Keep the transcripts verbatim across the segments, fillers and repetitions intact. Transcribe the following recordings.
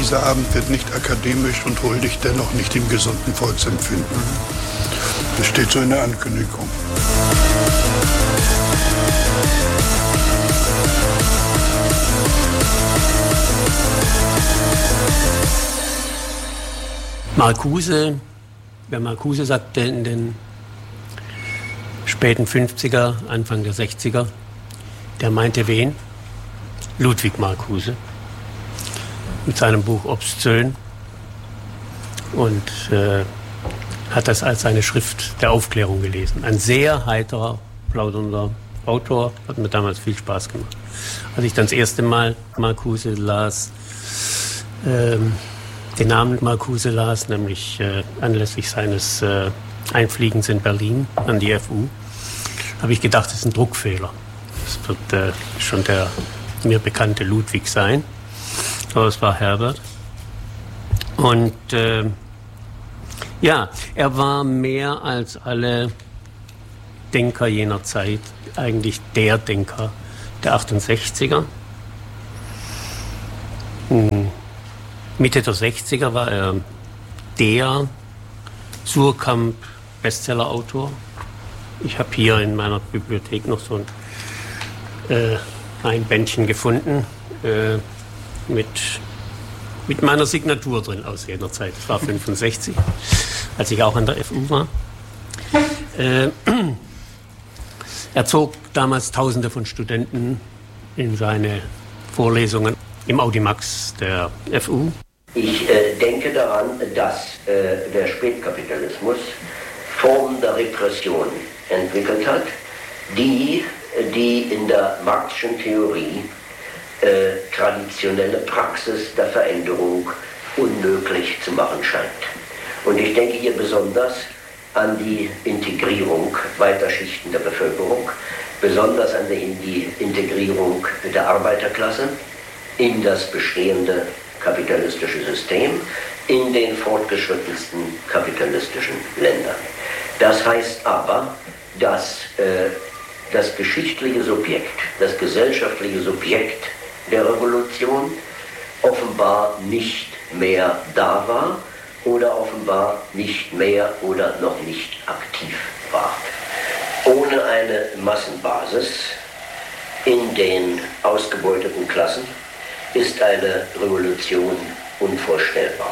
Dieser Abend wird nicht akademisch und hol dich dennoch nicht im gesunden Volksempfinden. Das steht so in der Ankündigung. Marcuse, wer Marcuse sagte in den späten fünfziger, Anfang der sechziger, der meinte wen? Ludwig Marcuse mit seinem Buch Obszön und äh, hat das als seine Schrift der Aufklärung gelesen. Ein sehr heiterer, plaudernder Autor, hat mir damals viel Spaß gemacht. Als ich dann das erste Mal Marcuse las, ähm, den Namen Marcuse las, nämlich äh, anlässlich seines äh, Einfliegens in Berlin an die F U, habe ich gedacht, das ist ein Druckfehler. Das wird äh, schon der mir bekannte Ludwig sein. Aber es war Herbert. Und äh, ja, er war mehr als alle Denker jener Zeit eigentlich der Denker der achtundsechziger. Hm. Mitte der sechziger war er der Suhrkamp-Bestsellerautor. Ich habe hier in meiner Bibliothek noch so ein, äh, ein Bändchen gefunden äh, mit, mit meiner Signatur drin aus jener Zeit. Das war fünfundsechzig, als ich auch an der F U war. Äh, er zog damals Tausende von Studenten in seine Vorlesungen im Audimax der F U. Ich äh, denke daran, dass äh, der Spätkapitalismus Formen der Repression entwickelt hat, die, die in der Marxischen Theorie äh, traditionelle Praxis der Veränderung unmöglich zu machen scheint. Und ich denke hier besonders an die Integrierung weiter Schichten der Bevölkerung, besonders an die Integrierung der Arbeiterklasse in das bestehende kapitalistische System in den fortgeschrittensten kapitalistischen Ländern. Das heißt aber, dass äh, das geschichtliche Subjekt, das gesellschaftliche Subjekt der Revolution offenbar nicht mehr da war oder offenbar nicht mehr oder noch nicht aktiv war. Ohne eine Massenbasis in den ausgebeuteten Klassen ist eine Revolution unvorstellbar.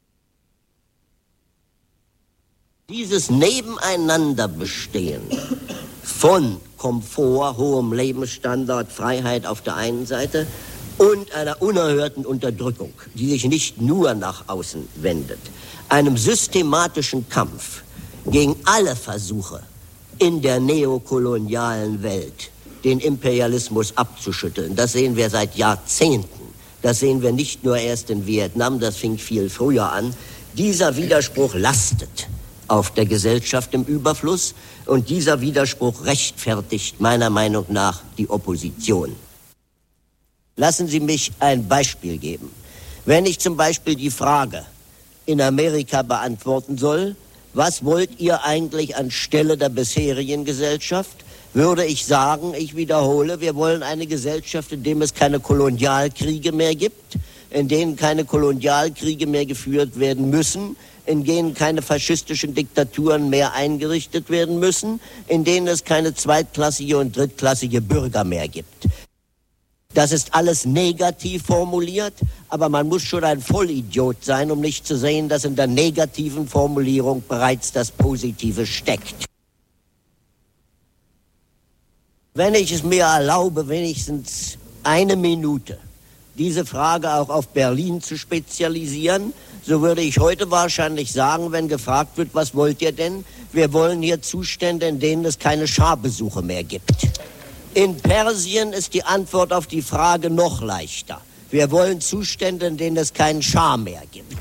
Dieses Nebeneinanderbestehen von Komfort, hohem Lebensstandard, Freiheit auf der einen Seite und einer unerhörten Unterdrückung, die sich nicht nur nach außen wendet, einem systematischen Kampf gegen alle Versuche in der neokolonialen Welt, den Imperialismus abzuschütteln. Das sehen wir seit Jahrzehnten. Das sehen wir nicht nur erst in Vietnam, das fing viel früher an. Dieser Widerspruch lastet auf der Gesellschaft im Überfluss und dieser Widerspruch rechtfertigt meiner Meinung nach die Opposition. Lassen Sie mich ein Beispiel geben. Wenn ich zum Beispiel die Frage in Amerika beantworten soll, was wollt ihr eigentlich anstelle der bisherigen Gesellschaft, würde ich sagen, ich wiederhole, wir wollen eine Gesellschaft, in der es keine Kolonialkriege mehr gibt, in denen keine Kolonialkriege mehr geführt werden müssen, in denen keine faschistischen Diktaturen mehr eingerichtet werden müssen, in denen es keine zweitklassige und drittklassige Bürger mehr gibt. Das ist alles negativ formuliert, aber man muss schon ein Vollidiot sein, um nicht zu sehen, dass in der negativen Formulierung bereits das Positive steckt. Wenn ich es mir erlaube, wenigstens eine Minute, diese Frage auch auf Berlin zu spezialisieren, so würde ich heute wahrscheinlich sagen, wenn gefragt wird, was wollt ihr denn? Wir wollen hier Zustände, in denen es keine Scharbesuche mehr gibt. In Persien ist die Antwort auf die Frage noch leichter. Wir wollen Zustände, in denen es keinen Schah mehr gibt.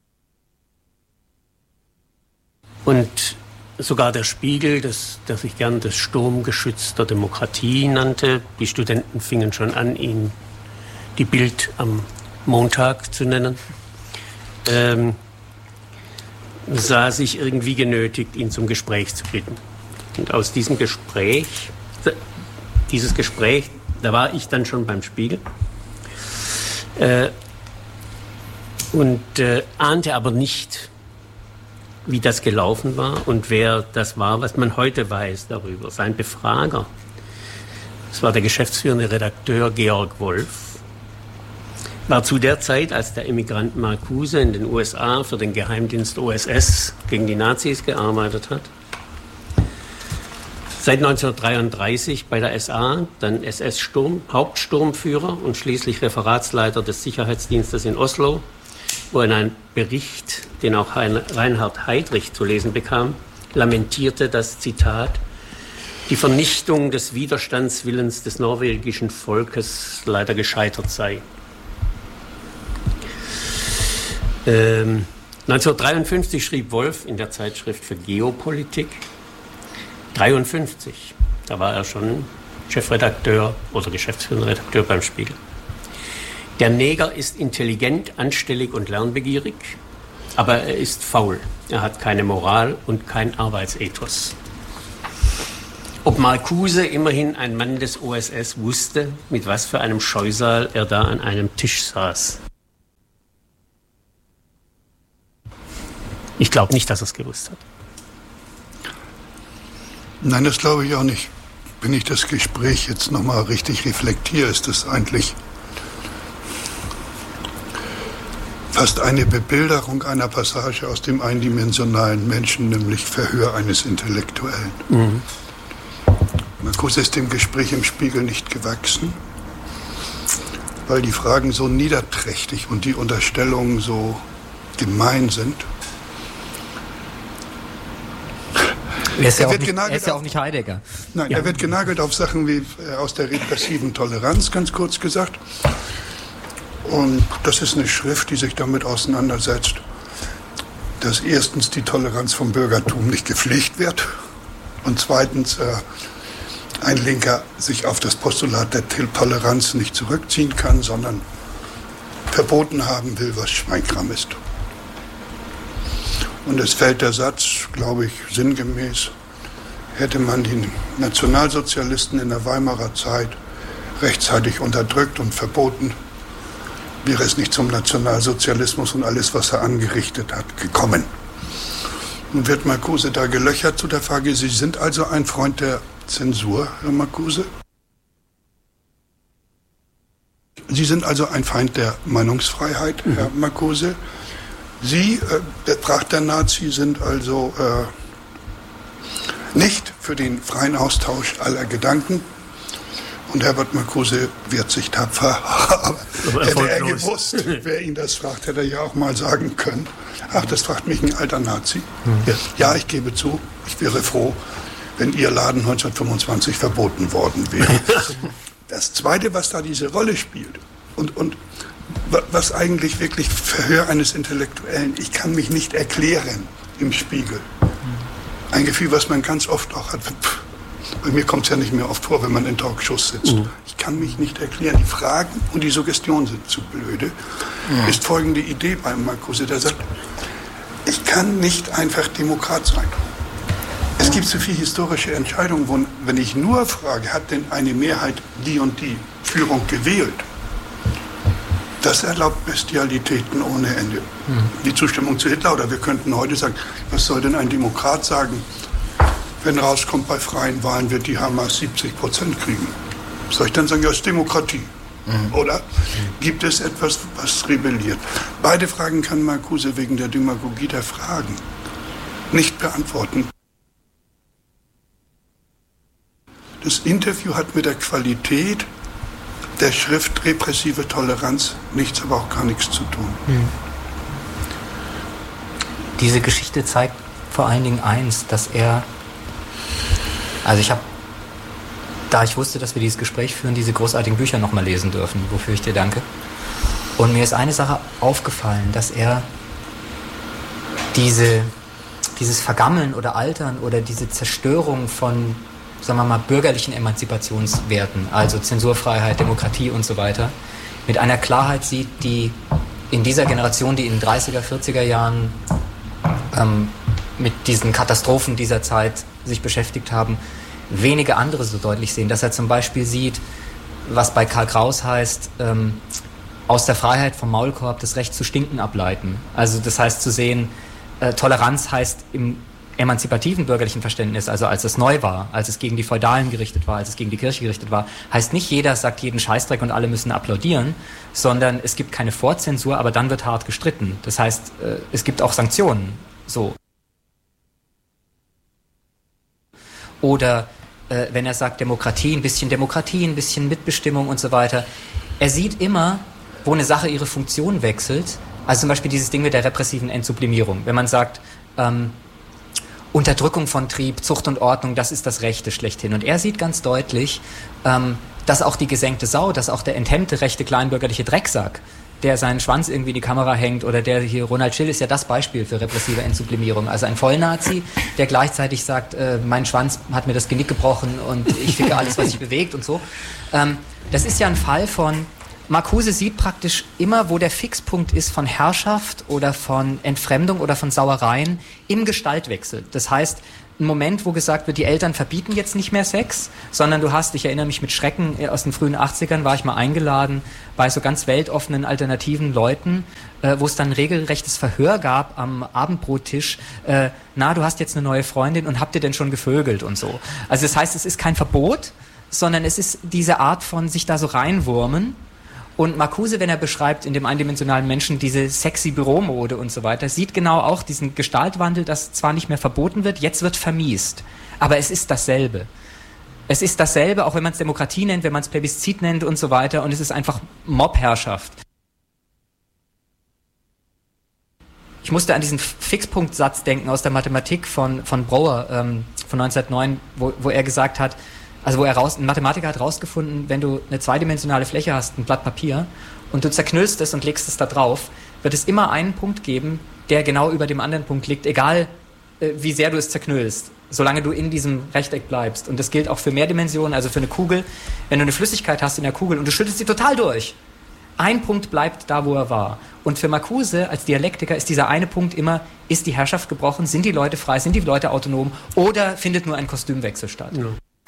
Und sogar der Spiegel, das, der sich gern das Sturmgeschütz der Demokratie nannte, die Studenten fingen schon an, ihn die Bild am Montag zu nennen, ähm, sah sich irgendwie genötigt, ihn zum Gespräch zu bitten. Und aus diesem Gespräch, dieses Gespräch, da war ich dann schon beim Spiegel, äh, und äh, ahnte aber nicht, wie das gelaufen war und wer das war, was man heute weiß darüber. Sein Befrager, das war der geschäftsführende Redakteur Georg Wolf, war zu der Zeit, als der Emigrant Marcuse in den U S A für den Geheimdienst O S S gegen die Nazis gearbeitet hat. Seit neunzehnhundertdreiunddreißig bei der S A, dann S S-Hauptsturmführer und schließlich Referatsleiter des Sicherheitsdienstes in Oslo, wo er in einem Bericht, den auch Reinhard Heydrich zu lesen bekam, lamentierte, dass, Zitat, die Vernichtung des Widerstandswillens des norwegischen Volkes leider gescheitert sei. Ähm, neunzehnhundertdreiundfünfzig schrieb Wolf in der Zeitschrift für Geopolitik, dreiundfünfzig, da war er schon Chefredakteur oder geschäftsführender Redakteur beim Spiegel. Der Neger ist intelligent, anstellig und lernbegierig, aber er ist faul. Er hat keine Moral und kein Arbeitsethos. Ob Marcuse, immerhin ein Mann des O S S, wusste, mit was für einem Scheusal er da an einem Tisch saß. Ich glaube nicht, dass er es gewusst hat. Nein, das glaube ich auch nicht. Wenn ich das Gespräch jetzt nochmal richtig reflektiere, ist das eigentlich fast eine Bebilderung einer Passage aus dem eindimensionalen Menschen, nämlich Verhör eines Intellektuellen. Mhm. Marcuse ist dem Gespräch im Spiegel nicht gewachsen, weil die Fragen so niederträchtig und die Unterstellungen so gemein sind. Er ist, ja, er auch nicht, er ist ja auch nicht Heidegger. Nein, ja. Er wird genagelt auf Sachen wie äh, aus der repressiven Toleranz, ganz kurz gesagt. Und das ist eine Schrift, die sich damit auseinandersetzt, dass erstens die Toleranz vom Bürgertum nicht gepflegt wird und zweitens äh, ein Linker sich auf das Postulat der Toleranz nicht zurückziehen kann, sondern verboten haben will, was Schweinkram ist. Und es fällt der Satz, glaube ich, sinngemäß, hätte man die Nationalsozialisten in der Weimarer Zeit rechtzeitig unterdrückt und verboten, wäre es nicht zum Nationalsozialismus und alles, was er angerichtet hat, gekommen. Nun wird Marcuse da gelöchert zu der Frage, Sie sind also ein Freund der Zensur, Herr Marcuse? Sie sind also ein Feind der Meinungsfreiheit, mhm. Herr Marcuse? Sie, äh, der Pracht der Nazi, sind also äh, nicht für den freien Austausch aller Gedanken. Und Herbert Marcuse wehrt sich tapfer. Aber hätte er gewusst, wer ihn das fragt, hätte er ja auch mal sagen können, ach, das fragt mich ein alter Nazi. Ja, ja, ich gebe zu, ich wäre froh, wenn Ihr Laden neunzehnhundertfünfundzwanzig verboten worden wäre. Das Zweite, was da diese Rolle spielt, und, und was eigentlich wirklich Verhör eines Intellektuellen, ich kann mich nicht erklären im Spiegel. Ein Gefühl, was man ganz oft auch hat. Bei mir kommt es ja nicht mehr oft vor, wenn man in Talkshows sitzt. Mhm. Ich kann mich nicht erklären. Die Fragen und die Suggestionen sind zu blöde. Mhm. Ist folgende Idee beim Marcuse, der sagt, ich kann nicht einfach Demokrat sein. Es gibt so viele historische Entscheidungen, wo, wenn ich nur frage, hat denn eine Mehrheit die und die Führung gewählt? Das erlaubt Bestialitäten ohne Ende. Mhm. Die Zustimmung zu Hitler, oder wir könnten heute sagen, was soll denn ein Demokrat sagen, wenn rauskommt, bei freien Wahlen wird die Hamas siebzig Prozent kriegen? Soll ich dann sagen, ja, ist Demokratie? Mhm. Oder gibt es etwas, was rebelliert? Beide Fragen kann Marcuse wegen der Demagogie der Fragen nicht beantworten. Das Interview hat mit der Qualität der Schrift repressive Toleranz nichts, aber auch gar nichts zu tun. Mhm. Diese Geschichte zeigt vor allen Dingen eins, dass er, also ich habe, da ich wusste, dass wir dieses Gespräch führen, diese großartigen Bücher nochmal lesen dürfen, wofür ich dir danke. Und mir ist eine Sache aufgefallen, dass er diese, dieses Vergammeln oder Altern oder diese Zerstörung von, sagen wir mal, bürgerlichen Emanzipationswerten, also Zensurfreiheit, Demokratie und so weiter, mit einer Klarheit sieht, die in dieser Generation, die in den dreißiger, vierziger Jahren ähm, mit diesen Katastrophen dieser Zeit sich beschäftigt haben, wenige andere so deutlich sehen. Dass er zum Beispiel sieht, was bei Karl Kraus heißt, ähm, aus der Freiheit vom Maulkorb das Recht zu stinken ableiten. Also das heißt zu sehen, äh, Toleranz heißt im emanzipativen bürgerlichen Verständnis, also als es neu war, als es gegen die Feudalen gerichtet war, als es gegen die Kirche gerichtet war, heißt nicht jeder sagt jeden Scheißdreck und alle müssen applaudieren, sondern es gibt keine Vorzensur, aber dann wird hart gestritten. Das heißt, äh, es gibt auch Sanktionen. So. Oder äh, wenn er sagt Demokratie, ein bisschen Demokratie, ein bisschen Mitbestimmung und so weiter. Er sieht immer, wo eine Sache ihre Funktion wechselt, also zum Beispiel dieses Ding mit der repressiven Entsublimierung. Wenn man sagt, ähm, Unterdrückung von Trieb, Zucht und Ordnung, das ist das Rechte schlechthin. Und er sieht ganz deutlich, ähm, dass auch die gesenkte Sau, dass auch der enthemmte rechte kleinbürgerliche Drecksack, der seinen Schwanz irgendwie in die Kamera hängt, oder der hier, Ronald Schill ist ja das Beispiel für repressive Entsublimierung. Also ein Vollnazi, der gleichzeitig sagt, äh, mein Schwanz hat mir das Genick gebrochen und ich ficke alles, was sich bewegt und so. Ähm, das ist ja ein Fall von, Marcuse sieht praktisch immer, wo der Fixpunkt ist von Herrschaft oder von Entfremdung oder von Sauereien im Gestaltwechsel. Das heißt, ein Moment, wo gesagt wird, die Eltern verbieten jetzt nicht mehr Sex, sondern du hast, ich erinnere mich mit Schrecken, aus den frühen achtzigern war ich mal eingeladen bei so ganz weltoffenen alternativen Leuten, äh, wo es dann ein regelrechtes Verhör gab am Abendbrottisch, äh, na, du hast jetzt eine neue Freundin und habt ihr denn schon gevögelt und so. Also das heißt, es ist kein Verbot, sondern es ist diese Art von sich da so reinwurmen. Und Marcuse, wenn er beschreibt in dem eindimensionalen Menschen diese sexy Büromode und so weiter, sieht genau auch diesen Gestaltwandel, das zwar nicht mehr verboten wird, jetzt wird vermiest. Aber es ist dasselbe. Es ist dasselbe, auch wenn man es Demokratie nennt, wenn man es Plebiszit nennt und so weiter. Und es ist einfach Mobherrschaft. Ich musste an diesen Fixpunktsatz denken aus der Mathematik von, von Brouwer ähm, von neunzehnhundertneun, wo, wo er gesagt hat, also wo er raus, ein Mathematiker hat rausgefunden, wenn du eine zweidimensionale Fläche hast, ein Blatt Papier, und du zerknüllst es und legst es da drauf, wird es immer einen Punkt geben, der genau über dem anderen Punkt liegt, egal äh, wie sehr du es zerknüllst, solange du in diesem Rechteck bleibst. Und das gilt auch für Mehrdimensionen, also für eine Kugel. Wenn du eine Flüssigkeit hast in der Kugel und du schüttest sie total durch, ein Punkt bleibt da, wo er war. Und für Marcuse als Dialektiker ist dieser eine Punkt immer, ist die Herrschaft gebrochen, sind die Leute frei, sind die Leute autonom oder findet nur ein Kostümwechsel statt? Ja.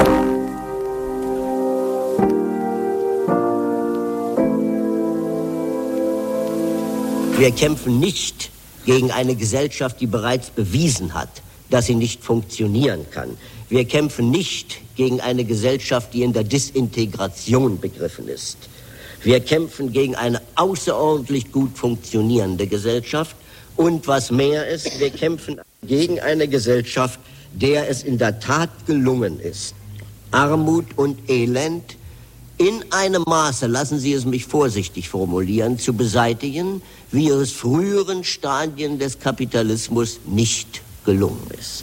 Wir kämpfen nicht gegen eine Gesellschaft, die bereits bewiesen hat, dass sie nicht funktionieren kann. Wir kämpfen nicht gegen eine Gesellschaft, die in der Disintegration begriffen ist. Wir kämpfen gegen eine außerordentlich gut funktionierende Gesellschaft. Und was mehr ist, wir kämpfen gegen eine Gesellschaft, der es in der Tat gelungen ist, Armut und Elend in einem Maße, lassen Sie es mich vorsichtig formulieren, zu beseitigen, wie es früheren Stadien des Kapitalismus nicht gelungen ist.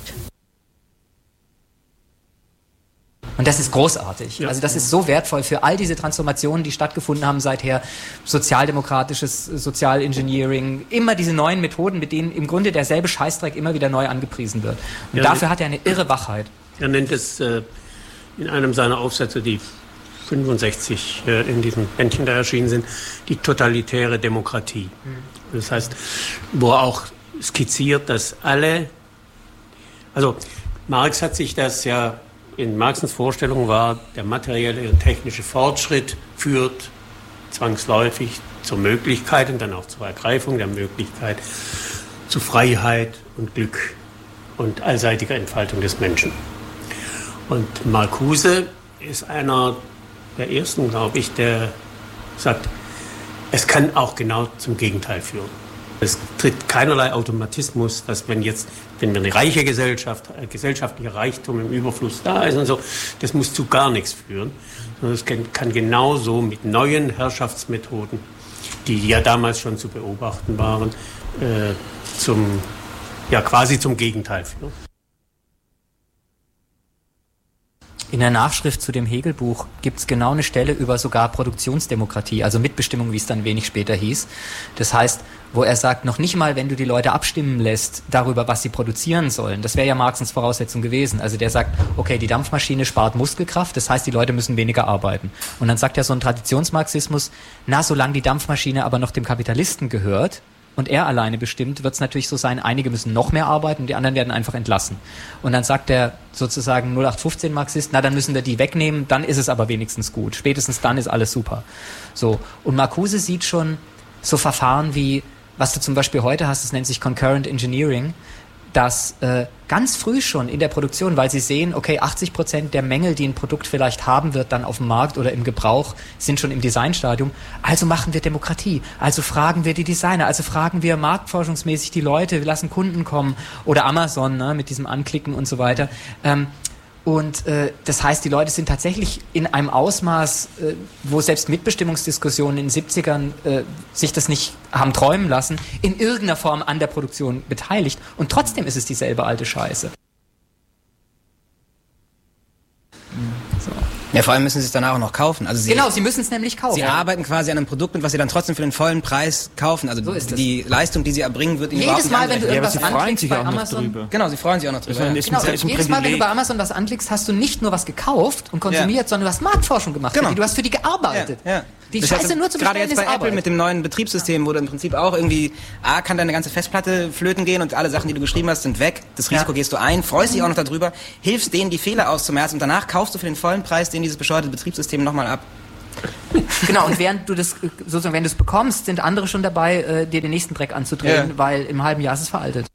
Und das ist großartig. Ja. Also das ist so wertvoll für all diese Transformationen, die stattgefunden haben seither. Sozialdemokratisches Sozialengineering, immer diese neuen Methoden, mit denen im Grunde derselbe Scheißdreck immer wieder neu angepriesen wird. Und ja, dafür hat er eine irre Wachheit. Er nennt es äh, in einem seiner Aufsätze, die fünfundsechzig äh, in diesem Bändchen da erschienen sind, die totalitäre Demokratie. Mhm. Das heißt, wo er auch skizziert, dass alle, also Marx hat sich das ja, in Marxens Vorstellung war, der materielle und technische Fortschritt führt zwangsläufig zur Möglichkeit und dann auch zur Ergreifung der Möglichkeit zu Freiheit und Glück und allseitiger Entfaltung des Menschen. Und Marcuse ist einer der ersten, glaube ich, der sagt, es kann auch genau zum Gegenteil führen. Es tritt keinerlei Automatismus, dass wenn jetzt, wenn wir eine reiche Gesellschaft, äh, gesellschaftlicher Reichtum im Überfluss da ist und so, das muss zu gar nichts führen, sondern es kann, kann genauso mit neuen Herrschaftsmethoden, die ja damals schon zu beobachten waren, äh, zum, ja, quasi zum Gegenteil führen. In der Nachschrift zu dem Hegel-Buch gibt es genau eine Stelle über sogar Produktionsdemokratie, also Mitbestimmung, wie es dann wenig später hieß. Das heißt, wo er sagt, noch nicht mal, wenn du die Leute abstimmen lässt darüber, was sie produzieren sollen, das wäre ja Marxens Voraussetzung gewesen. Also der sagt, okay, die Dampfmaschine spart Muskelkraft, das heißt, die Leute müssen weniger arbeiten. Und dann sagt er so ein Traditionsmarxismus, na, solange die Dampfmaschine aber noch dem Kapitalisten gehört, und er alleine bestimmt, wird es natürlich so sein, einige müssen noch mehr arbeiten und die anderen werden einfach entlassen. Und dann sagt der sozusagen null acht fünfzehn Marxist, na dann müssen wir die wegnehmen, dann ist es aber wenigstens gut. Spätestens dann ist alles super. So. Und Marcuse sieht schon so Verfahren wie, was du zum Beispiel heute hast, das nennt sich Concurrent Engineering, dass äh, ganz früh schon in der Produktion, weil sie sehen, okay, achtzig Prozent der Mängel, die ein Produkt vielleicht haben wird, dann auf dem Markt oder im Gebrauch, sind schon im Designstadium. Also machen wir Demokratie, also fragen wir die Designer, also fragen wir marktforschungsmäßig die Leute, wir lassen Kunden kommen oder Amazon, ne, mit diesem Anklicken und so weiter. Ähm, Und äh, das heißt, die Leute sind tatsächlich in einem Ausmaß, äh, wo selbst Mitbestimmungsdiskussionen in den siebzigern äh, sich das nicht haben träumen lassen, in irgendeiner Form an der Produktion beteiligt. Und trotzdem ist es dieselbe alte Scheiße. So. Ja, vor allem müssen sie es danach auch noch kaufen. Also sie, genau, sie müssen es nämlich kaufen. Sie arbeiten quasi an einem Produkt, mit was sie dann trotzdem für den vollen Preis kaufen. Also so die es. Leistung, die sie erbringen, wird ihnen jedes überhaupt Mal, nicht wenn du irgendwas ja, anklickst bei Amazon, genau, sie freuen sich auch noch drüber. Ja. Genau, jedes Mal, wenn du bei Amazon was anklickst, hast du nicht nur was gekauft und konsumiert, ja. sondern du hast Marktforschung gemacht. Genau. Die, du hast für die gearbeitet. Ja, ja. Die das Scheiße heißt, nur zu gerade jetzt bei Arbeit. Apple mit dem neuen Betriebssystem, wo du im Prinzip auch irgendwie, A, kann deine ganze Festplatte flöten gehen und alle Sachen, die du geschrieben hast, sind weg. Das Risiko ja. gehst du ein, freust dich auch noch darüber, hilfst denen, die Fehler auszumerzen und danach kaufst du für den vollen Preis denen dieses bescheuerte Betriebssystem nochmal ab. Genau, und während du das sozusagen, wenn du es bekommst, sind andere schon dabei, äh, dir den nächsten Dreck anzudrehen, ja. weil im halben Jahr ist es veraltet.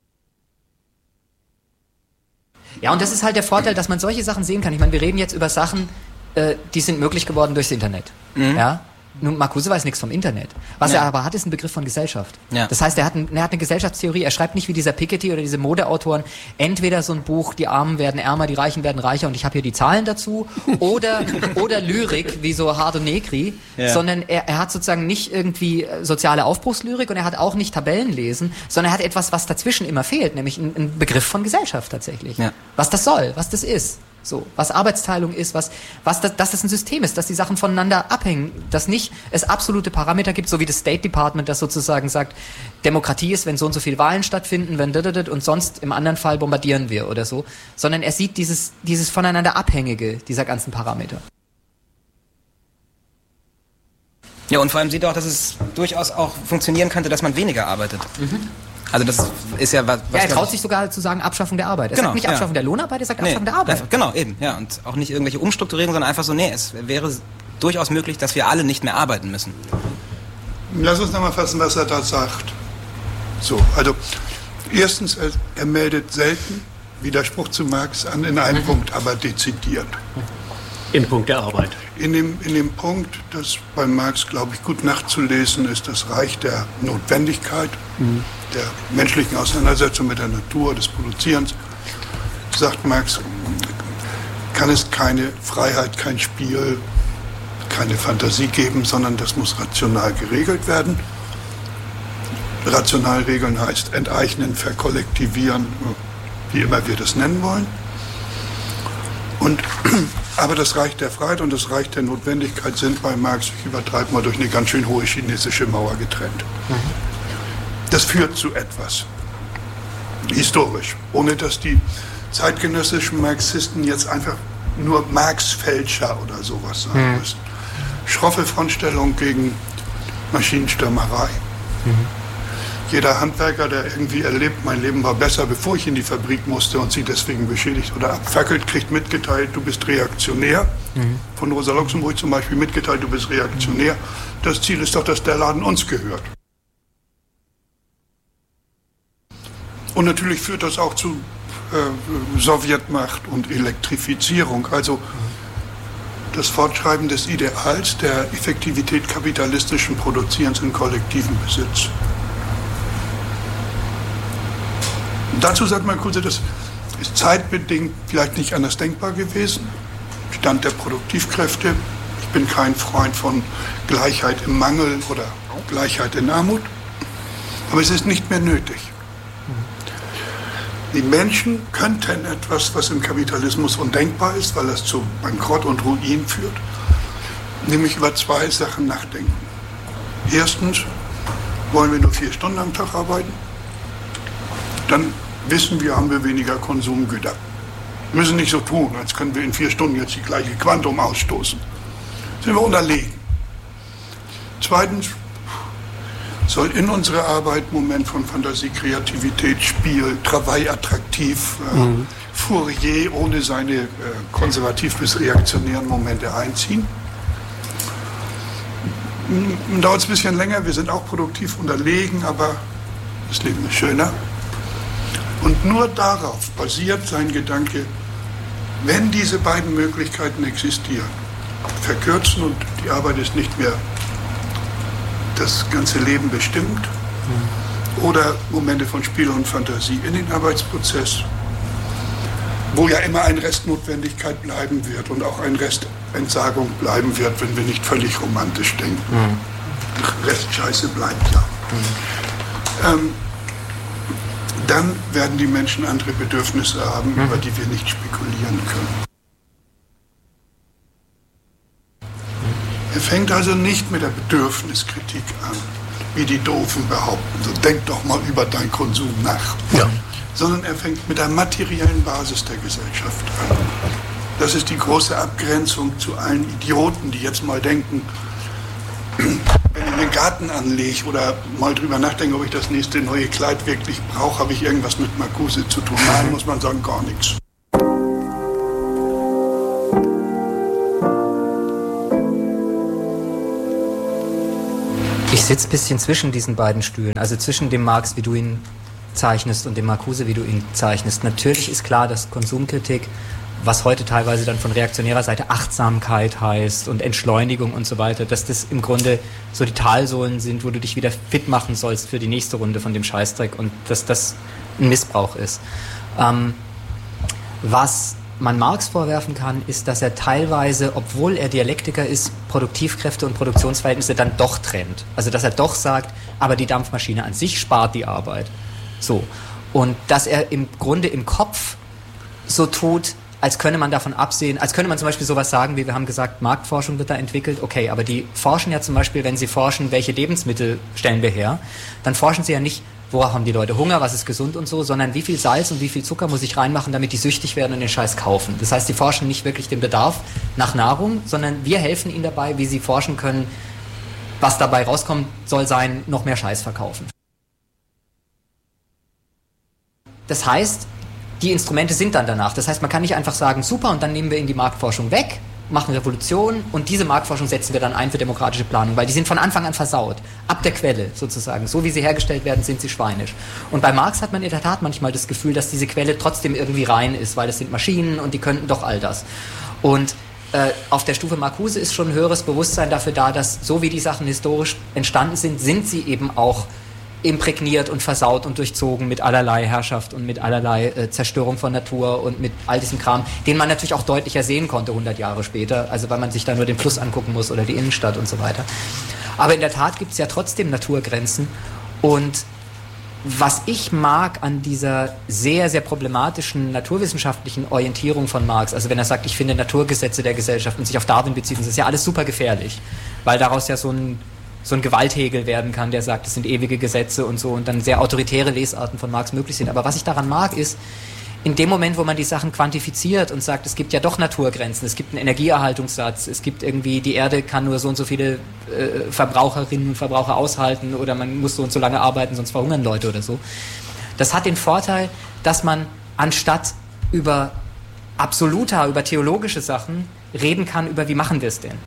Ja, und das ist halt der Vorteil, dass man solche Sachen sehen kann. Ich meine, wir reden jetzt über Sachen, äh, die sind möglich geworden durchs Internet. Mhm. Ja? Nun, Marcuse weiß nichts vom Internet. Was ja. er aber hat, ist ein Begriff von Gesellschaft. Ja. Das heißt, er hat, ein, er hat eine Gesellschaftstheorie. Er schreibt nicht wie dieser Piketty oder diese Modeautoren entweder so ein Buch, die Armen werden ärmer, die Reichen werden reicher und ich habe hier die Zahlen dazu, oder, oder Lyrik, wie so Hardo Negri, ja. sondern er, er hat sozusagen nicht irgendwie soziale Aufbruchslyrik und er hat auch nicht Tabellenlesen, sondern er hat etwas, was dazwischen immer fehlt, nämlich ein, ein Begriff von Gesellschaft tatsächlich. Ja. Was das soll, was das ist. So, was Arbeitsteilung ist, was, was das, dass das ein System ist, dass die Sachen voneinander abhängen, dass nicht es absolute Parameter gibt, so wie das State Department, das sozusagen sagt, Demokratie ist, wenn so und so viele Wahlen stattfinden, wenn dödödöd und sonst im anderen Fall bombardieren wir oder so, sondern er sieht dieses, dieses voneinander Abhängige dieser ganzen Parameter. Ja, und vor allem sieht er auch, dass es durchaus auch funktionieren könnte, dass man weniger arbeitet. Mhm. Also das ist ja was... Ja, er traut sich sogar zu sagen Abschaffung der Arbeit. Er genau, sagt nicht Abschaffung ja. der Lohnarbeit, er sagt nee, Abschaffung der Arbeit. Einfach, genau, eben. Ja, und auch nicht irgendwelche Umstrukturierungen, sondern einfach so, nee, es wäre durchaus möglich, dass wir alle nicht mehr arbeiten müssen. Lass uns nochmal fassen, was er da sagt. So, also erstens, er, er meldet selten Widerspruch zu Marx an, in einem mhm. Punkt, aber dezidiert. Im Punkt der Arbeit. In dem, in dem Punkt, das bei Marx, glaube ich, gut nachzulesen ist, das Reich der Notwendigkeit, mhm. der menschlichen Auseinandersetzung mit der Natur, des Produzierens, sagt Marx, kann es keine Freiheit, kein Spiel, keine Fantasie geben, sondern das muss rational geregelt werden. Rational regeln heißt enteignen, verkollektivieren, wie immer wir das nennen wollen. Und, aber das Reich der Freiheit und das Reich der Notwendigkeit sind bei Marx, ich übertreibe mal, durch eine ganz schön hohe chinesische Mauer getrennt. Mhm. Das führt zu etwas, historisch, ohne dass die zeitgenössischen Marxisten jetzt einfach nur Marx-Fälscher oder sowas sagen mhm. müssen. Schroffe Frontstellung gegen Maschinenstürmerei. Mhm. Jeder Handwerker, der irgendwie erlebt, mein Leben war besser, bevor ich in die Fabrik musste und sie deswegen beschädigt oder abfackelt, kriegt mitgeteilt, du bist reaktionär. Mhm. Von Rosa Luxemburg zum Beispiel mitgeteilt, du bist reaktionär. Das Ziel ist doch, dass der Laden uns gehört. Und natürlich führt das auch zu äh, Sowjetmacht und Elektrifizierung. Also das Fortschreiben des Ideals der Effektivität kapitalistischen Produzierens in kollektivem Besitz. Und dazu sagt Marcuse, das ist zeitbedingt vielleicht nicht anders denkbar gewesen. Stand der Produktivkräfte. Ich bin kein Freund von Gleichheit im Mangel oder Gleichheit in Armut. Aber es ist nicht mehr nötig. Die Menschen könnten etwas, was im Kapitalismus undenkbar ist, weil das zu Bankrott und Ruin führt, nämlich über zwei Sachen nachdenken. Erstens, wollen wir nur vier Stunden am Tag arbeiten? Dann wissen wir, haben wir weniger Konsumgüter. Wir müssen nicht so tun, als können wir in vier Stunden jetzt die gleiche Quantum ausstoßen. Sind wir unterlegen. Zweitens, soll in unserer Arbeit Moment von Fantasie, Kreativität, Spiel, Travail attraktiv, äh, mhm. Fourier ohne seine äh, konservativ bis reaktionären Momente einziehen. M- Dauert es ein bisschen länger, wir sind auch produktiv unterlegen, aber das Leben ist schöner. Und nur darauf basiert sein Gedanke, wenn diese beiden Möglichkeiten existieren, verkürzen und die Arbeit ist nicht mehr das ganze Leben bestimmt, mhm. oder Momente von Spiel und Fantasie in den Arbeitsprozess, wo ja immer ein Rest Notwendigkeit bleiben wird und auch ein Rest Entsagung bleiben wird, wenn wir nicht völlig romantisch denken. Mhm. Rest Scheiße bleibt ja. Mhm. Ähm, dann werden die Menschen andere Bedürfnisse haben, mhm. über die wir nicht spekulieren können. Er fängt also nicht mit der Bedürfniskritik an, wie die Doofen behaupten. So, denk doch mal über deinen Konsum nach. Ja. Sondern er fängt mit der materiellen Basis der Gesellschaft an. Das ist die große Abgrenzung zu allen Idioten, die jetzt mal denken, wenn ich einen Garten anlege oder mal drüber nachdenke, ob ich das nächste neue Kleid wirklich brauche, habe ich irgendwas mit Marcuse zu tun. Nein, muss man sagen, gar nichts. Ich sitze ein bisschen zwischen diesen beiden Stühlen, also zwischen dem Marx, wie du ihn zeichnest, und dem Marcuse, wie du ihn zeichnest. Natürlich ist klar, dass Konsumkritik, was heute teilweise dann von reaktionärer Seite Achtsamkeit heißt und Entschleunigung und so weiter, dass das im Grunde so die Talsohlen sind, wo du dich wieder fit machen sollst für die nächste Runde von dem Scheißdreck, und dass das ein Missbrauch ist. Ähm, was man Marx vorwerfen kann, ist, dass er teilweise, obwohl er Dialektiker ist, Produktivkräfte und Produktionsverhältnisse dann doch trennt. Also dass er doch sagt, aber die Dampfmaschine an sich spart die Arbeit. So. Und dass er im Grunde im Kopf so tut, als könne man davon absehen, als könnte man zum Beispiel sowas sagen, wie wir haben gesagt, Marktforschung wird da entwickelt. Okay, aber die forschen ja zum Beispiel, wenn sie forschen, welche Lebensmittel stellen wir her, dann forschen sie ja nicht, worauf haben die Leute Hunger, was ist gesund und so, sondern wie viel Salz und wie viel Zucker muss ich reinmachen, damit die süchtig werden und den Scheiß kaufen. Das heißt, die forschen nicht wirklich den Bedarf nach Nahrung, sondern wir helfen ihnen dabei, wie sie forschen können, was dabei rauskommt, soll sein, noch mehr Scheiß verkaufen. Das heißt, die Instrumente sind dann danach. Das heißt, man kann nicht einfach sagen, super, und dann nehmen wir in die Marktforschung weg, machen Revolution, und diese Marktforschung setzen wir dann ein für demokratische Planung, weil die sind von Anfang an versaut. Ab der Quelle sozusagen. So wie sie hergestellt werden, sind sie schweinisch. Und bei Marx hat man in der Tat manchmal das Gefühl, dass diese Quelle trotzdem irgendwie rein ist, weil es sind Maschinen und die könnten doch all das. Und äh, auf der Stufe Marcuse ist schon ein höheres Bewusstsein dafür da, dass so wie die Sachen historisch entstanden sind, sind sie eben auch imprägniert und versaut und durchzogen mit allerlei Herrschaft und mit allerlei äh, Zerstörung von Natur und mit all diesem Kram, den man natürlich auch deutlicher sehen konnte hundert Jahre später, also weil man sich da nur den Fluss angucken muss oder die Innenstadt und so weiter. Aber in der Tat gibt es ja trotzdem Naturgrenzen, und was ich mag an dieser sehr, sehr problematischen naturwissenschaftlichen Orientierung von Marx, also wenn er sagt, ich finde Naturgesetze der Gesellschaft und sich auf Darwin bezieht, das ist ja alles super gefährlich, weil daraus ja so ein so ein Gewalthegel werden kann, der sagt, es sind ewige Gesetze und so, und dann sehr autoritäre Lesarten von Marx möglich sind. Aber was ich daran mag, ist, in dem Moment, wo man die Sachen quantifiziert und sagt, es gibt ja doch Naturgrenzen, es gibt einen Energieerhaltungssatz, es gibt irgendwie, die Erde kann nur so und so viele äh, Verbraucherinnen und Verbraucher aushalten, oder man muss so und so lange arbeiten, sonst verhungern Leute oder so. Das hat den Vorteil, dass man anstatt über absoluter, über theologische Sachen reden kann, über wie machen wir es denn.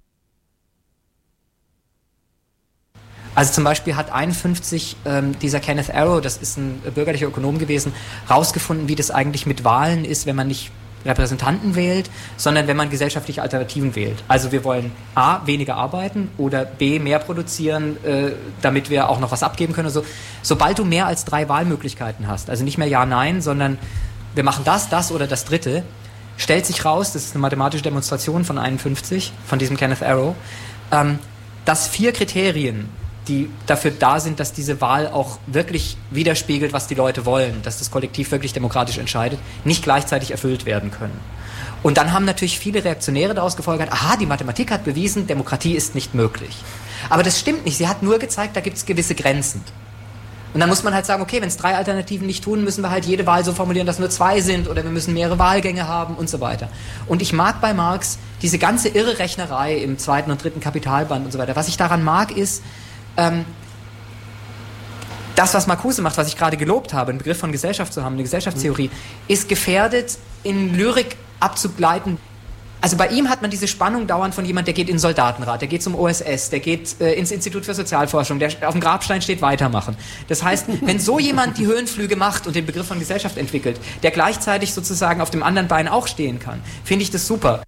Also zum Beispiel hat einundfünfzig ähm, dieser Kenneth Arrow, das ist ein bürgerlicher Ökonom gewesen, rausgefunden, wie das eigentlich mit Wahlen ist, wenn man nicht Repräsentanten wählt, sondern wenn man gesellschaftliche Alternativen wählt. Also wir wollen A, weniger arbeiten, oder B, mehr produzieren, äh, damit wir auch noch was abgeben können. Also, sobald du mehr als drei Wahlmöglichkeiten hast, also nicht mehr Ja, Nein, sondern wir machen das, das oder das Dritte, stellt sich raus, das ist eine mathematische Demonstration von einundfünfzig, von diesem Kenneth Arrow, ähm, dass vier Kriterien, die dafür da sind, dass diese Wahl auch wirklich widerspiegelt, was die Leute wollen, dass das Kollektiv wirklich demokratisch entscheidet, nicht gleichzeitig erfüllt werden können. Und dann haben natürlich viele Reaktionäre daraus gefolgert, aha, die Mathematik hat bewiesen, Demokratie ist nicht möglich. Aber das stimmt nicht, sie hat nur gezeigt, da gibt es gewisse Grenzen. Und dann muss man halt sagen, okay, wenn es drei Alternativen nicht tun, müssen wir halt jede Wahl so formulieren, dass nur zwei sind, oder wir müssen mehrere Wahlgänge haben und so weiter. Und ich mag bei Marx diese ganze irre Rechnerei im zweiten und dritten Kapitalband und so weiter. Was ich daran mag, ist, Ähm, das, was Marcuse macht, was ich gerade gelobt habe, einen Begriff von Gesellschaft zu haben, eine Gesellschaftstheorie, mhm. ist gefährdet, in Lyrik abzugleiten. Also bei ihm hat man diese Spannung dauernd von jemand, der geht in den Soldatenrat, der geht zum O S S, der geht äh, ins Institut für Sozialforschung, der auf dem Grabstein steht, weitermachen. Das heißt, wenn so jemand die Höhenflüge macht und den Begriff von Gesellschaft entwickelt, der gleichzeitig sozusagen auf dem anderen Bein auch stehen kann, finde ich das super.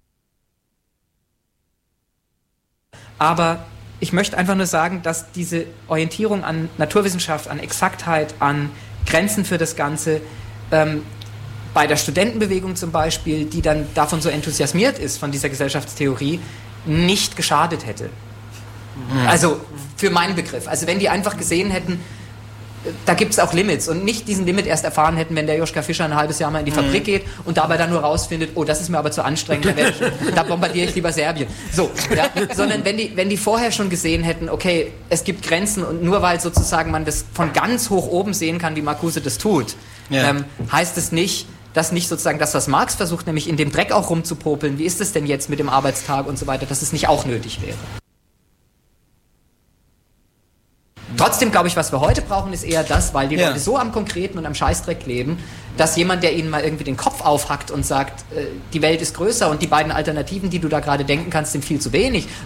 Aber ich möchte einfach nur sagen, dass diese Orientierung an Naturwissenschaft, an Exaktheit, an Grenzen für das Ganze, ähm, bei der Studentenbewegung zum Beispiel, die dann davon so enthusiasmiert ist, von dieser Gesellschaftstheorie, nicht geschadet hätte. Mhm. Also für meinen Begriff. Also wenn die einfach gesehen hätten, da gibt es auch Limits und nicht diesen Limit erst erfahren hätten, wenn der Joschka Fischer ein halbes Jahr mal in die mhm. Fabrik geht und dabei dann nur rausfindet, oh, das ist mir aber zu anstrengend, da, ich, da bombardiere ich lieber Serbien. So, ja, sondern wenn die, wenn die vorher schon gesehen hätten, okay, es gibt Grenzen und nur weil sozusagen man das von ganz hoch oben sehen kann, wie Marcuse das tut, ja. ähm, heißt es nicht, dass nicht sozusagen das, was Marx versucht, nämlich in dem Dreck auch rumzupopeln, wie ist es denn jetzt mit dem Arbeitstag und so weiter, dass es nicht auch nötig wäre. Trotzdem glaube ich, was wir heute brauchen, ist eher das, weil die ja. Leute so am Konkreten und am Scheißdreck leben, dass jemand, der ihnen mal irgendwie den Kopf aufhackt und sagt, äh, die Welt ist größer und die beiden Alternativen, die du da gerade denken kannst, sind viel zu wenig.